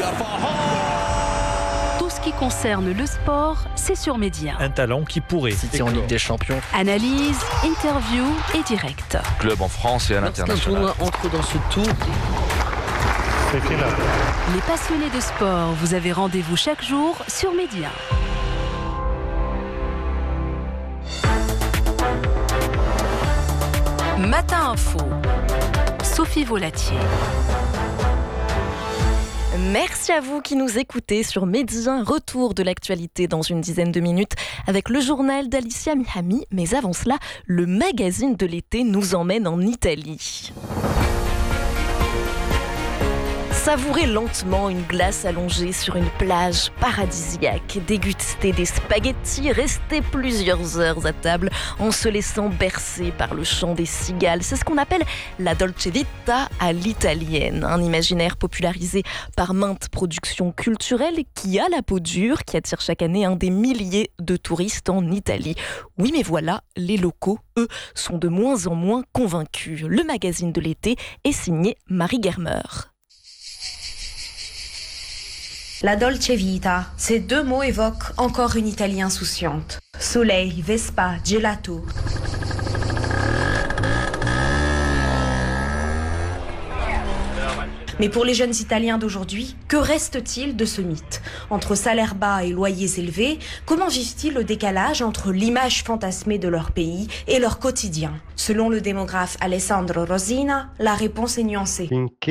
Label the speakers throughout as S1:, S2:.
S1: Tout ce qui concerne le sport, c'est sur Média.
S2: Un talent qui pourrait.
S3: City en Ligue des Champions.
S1: Analyse, interview et direct.
S4: Club en France et à l'international.
S3: Lorsqu'un tournoi entre dans ce tour,
S1: Les passionnés de sport, vous avez rendez-vous chaque jour sur Média. Matin Info. Sophie Volatier.
S5: Merci à vous qui nous écoutez sur Média. Retour de l'actualité dans une dizaine de minutes avec le journal d'Alicia Mihami. Mais avant cela, le magazine de l'été nous emmène en Italie. Savourez lentement une glace allongée sur une plage paradisiaque, déguster des spaghettis, rester plusieurs heures à table en se laissant bercer par le chant des cigales. C'est ce qu'on appelle la dolce vita à l'italienne, un imaginaire popularisé par maintes productions culturelles qui a la peau dure, qui attire chaque année des milliers de touristes en Italie. Oui, mais voilà, les locaux, eux, sont de moins en moins convaincus. Le magazine de l'été est signé Marie Germer.
S6: La dolce vita, ces deux mots évoquent encore une Italie insouciante. Soleil, Vespa, gelato. Mais pour les jeunes Italiens d'aujourd'hui, que reste-t-il de ce mythe ? Entre salaires bas et loyers élevés, comment vivent-ils le décalage entre l'image fantasmée de leur pays et leur quotidien ? Selon le démographe Alessandro Rosina, la réponse est nuancée.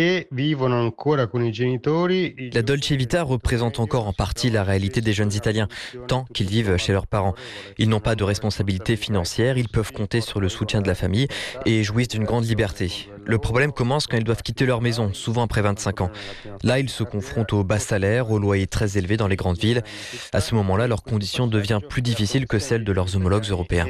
S3: la Dolce Vita représente encore en partie la réalité des jeunes Italiens, tant qu'ils vivent chez leurs parents. Ils n'ont pas de responsabilité financière, ils peuvent compter sur le soutien de la famille et jouissent d'une grande liberté. Le problème commence quand ils doivent quitter leur maison, souvent après 25 ans. Là, ils se confrontent aux bas salaires, aux loyers très élevés dans les grandes villes. À ce moment-là, leur condition devient plus difficile que celle de leurs homologues européens.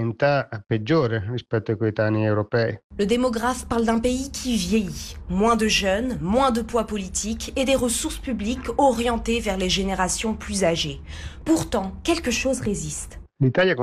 S6: Le démographe parle d'un pays qui vieillit. Moins de jeunes, moins de poids politique et des ressources publiques orientées vers les générations plus âgées. Pourtant, quelque chose résiste.
S3: L'Italie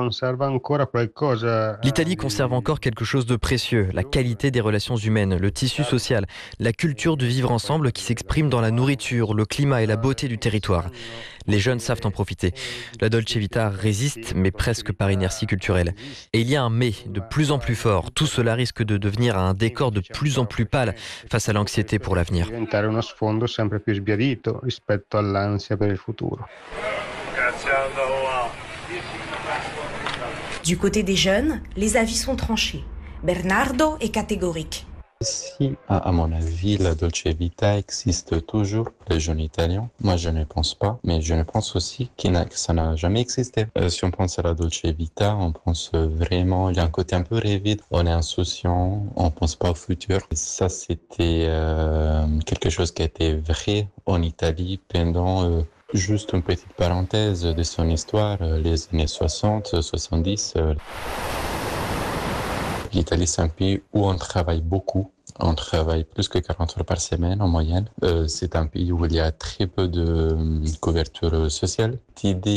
S3: conserve encore quelque chose de précieux, la qualité des relations humaines, le tissu social, la culture du vivre ensemble qui s'exprime dans la nourriture, le climat et la beauté du territoire. Les jeunes savent en profiter. La Dolce Vita résiste, mais presque par inertie culturelle. Et il y a un mais de plus en plus fort. Tout cela risque de devenir un décor de plus en plus pâle face à l'anxiété pour l'avenir.
S6: Du côté des jeunes, les avis sont tranchés. Bernardo est catégorique.
S7: Si, à mon avis, la Dolce Vita existe toujours, les jeunes Italiens. Moi, je ne pense pas, mais je ne pense aussi que ça n'a jamais existé. Si on pense à la Dolce Vita, on pense vraiment, il y a un côté un peu rêvé, on est insouciant, on pense pas au futur. Et ça, c'était quelque chose qui a été vrai en Italie pendant... Juste une petite parenthèse de son histoire, les années 60, 70. L'Italie, c'est un pays où on travaille beaucoup. On travaille plus que 40 heures par semaine en moyenne. C'est un pays où il y a très peu de couverture sociale. L'idée